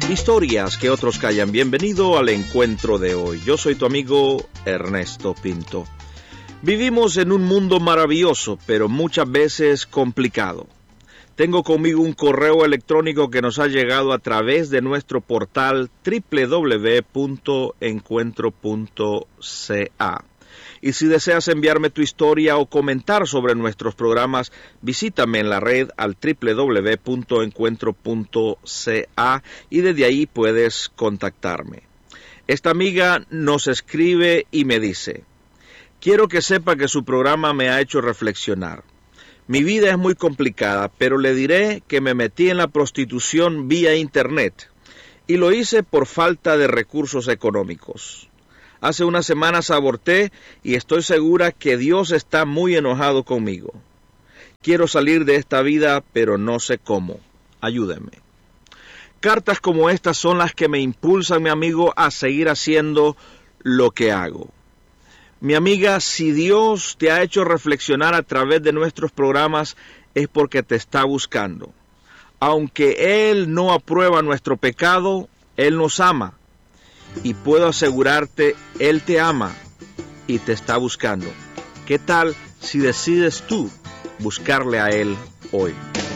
Historias que otros callan. Bienvenido al encuentro de hoy. Yo soy tu amigo Ernesto Pinto. Vivimos en un mundo maravilloso, pero muchas veces complicado. Tengo conmigo un correo electrónico que nos ha llegado a través de nuestro portal www.encuentro.ca. Y si deseas enviarme tu historia o comentar sobre nuestros programas, visítame en la red al www.encuentro.ca y desde ahí puedes contactarme. Esta amiga nos escribe y me dice: quiero que sepa que su programa me ha hecho reflexionar. Mi vida es muy complicada, pero le diré que me metí en la prostitución vía internet y lo hice por falta de recursos económicos. Hace unas semanas aborté y estoy segura que Dios está muy enojado conmigo. Quiero salir de esta vida, pero no sé cómo. Ayúdenme. Cartas como estas son las que me impulsan, mi amigo, a seguir haciendo lo que hago. Mi amiga, si Dios te ha hecho reflexionar a través de nuestros programas, es porque te está buscando. Aunque Él no aprueba nuestro pecado, Él nos ama. Y puedo asegurarte, Él te ama y te está buscando. ¿Qué tal si decides tú buscarle a Él hoy?